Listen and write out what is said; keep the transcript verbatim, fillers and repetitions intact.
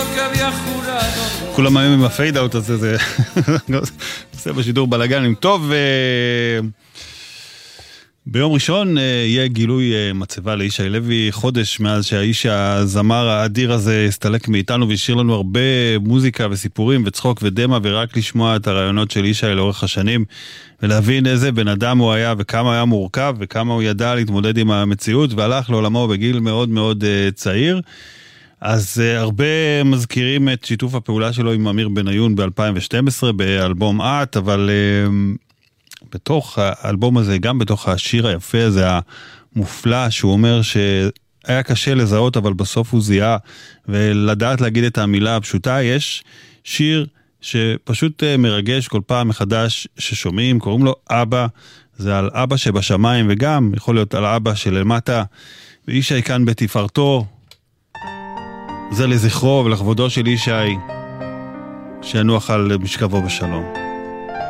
כולם היום עם הפייד אאוט הזה, זה עושה בשידור בלגנים. טוב, ביום ראשון יהיה גילוי מצבה לישי לוי, חודש מאז שהאיש הזמר האדיר הזה הסתלק מאיתנו והשאיר לנו הרבה מוזיקה וסיפורים וצחוק ודמה, ורק לשמוע את הרעיונות של אישי לאורך השנים ולהבין איזה בן אדם הוא היה וכמה היה מורכב וכמה הוא ידע להתמודד עם המציאות, והלך לעולמו בגיל מאוד מאוד צעיר. אז uh, הרבה מזכירים את שיתוף הפעולה שלו עם אמיר בניון ב-אלפיים ושתים עשרה באלבום את, אבל uh, בתוך האלבום הזה, גם בתוך השיר היפה הזה, המופלא, שהוא אומר שהיה קשה לזהות, אבל בסוף הוא זיהה, ולדעת להגיד את המילה הפשוטה, יש שיר שפשוט uh, מרגש כל פעם מחדש ששומעים, קוראים לו אבא, זה על אבא שבשמיים, וגם יכול להיות על אבא שלמטה, ואישי כאן בתפארתו, זה לזכרו ולכבודו של ישי, שינוח על משכבו בשלום.